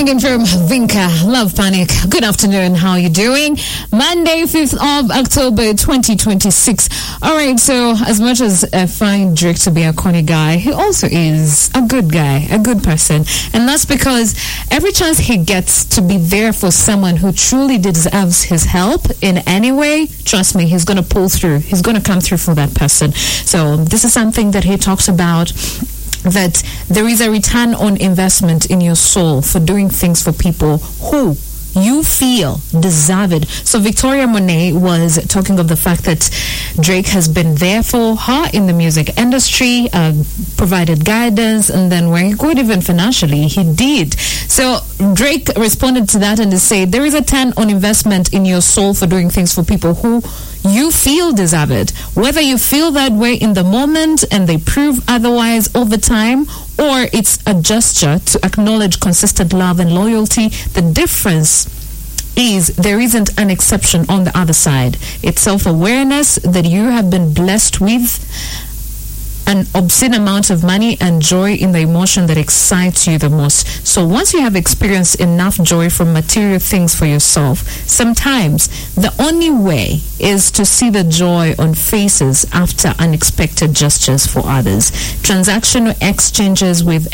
taken from Vinka, Love Panic. Good afternoon, how are you doing? Monday, 5th of October, 2026. Alright, so as much as I find Drake to be a corny guy, he also is a good guy, a good person. And that's because every chance he gets to be there for someone who truly deserves his help in any way, trust me, he's going to pull through. He's going to come through for that person. So this is something that he talks about, that there is a return on investment in your soul for doing things for people who you feel deserve it. So Victoria Monet was talking of the fact that Drake has been there for her in the music industry, provided guidance, and then where he could even financially, he did. So Drake responded to that and said, there is a return on investment in your soul for doing things for people who you feel deserve it. Whether you feel that way in the moment and they prove otherwise over time, or it's a gesture to acknowledge consistent love and loyalty, the difference is there isn't an exception on the other side. It's self-awareness that you have been blessed with an obscene amount of money and joy in the emotion that excites you the most. So once you have experienced enough joy from material things for yourself, sometimes the only way is to see the joy on faces after unexpected gestures for others. Transactional exchanges with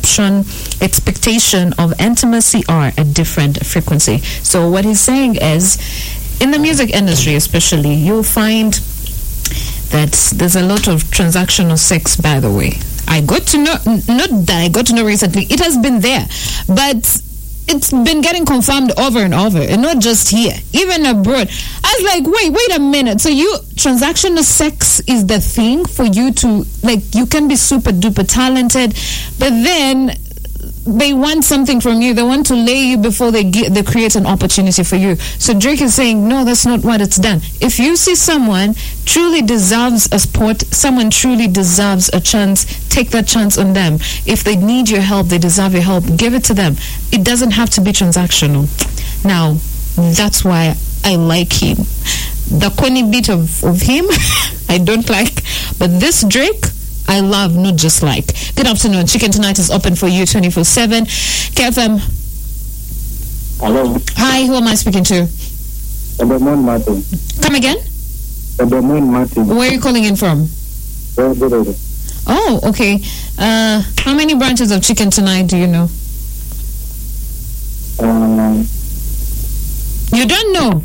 expectation of intimacy are a different frequency. So what he's saying is, in the music industry especially, you'll find that there's a lot of transactional sex, by the way. I got to know, not that I got to know recently, it has been there, but it's been getting confirmed over and over, and not just here, even abroad. I was like, wait a minute. So transactional sex is the thing for you to, like, you can be super duper talented, but then they want something from you. They want to lay you before they create an opportunity for you. So Drake is saying, no, that's not what it's done. If you see someone truly deserves a spot, someone truly deserves a chance, take that chance on them. If they need your help, they deserve your help, give it to them. It doesn't have to be transactional. Now, that's why I like him. The corny bit of him, I don't like. But this Drake, I love, not just like. Good afternoon. Chicken Tonight is open for you 24/7. KFM. Hello. Hi, who am I speaking to? Edmond Martin. Come again? Edmond Martin. Where are you calling in from? Oh, okay. How many branches of Chicken Tonight do you know? You don't know?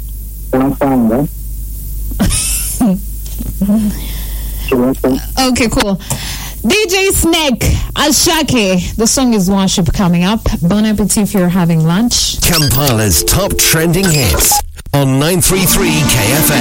Okay, cool. DJ Snake, Ashake. The song is Worship coming up. Bon appetit if you're having lunch. Kampala's top trending hits on 933 KFM.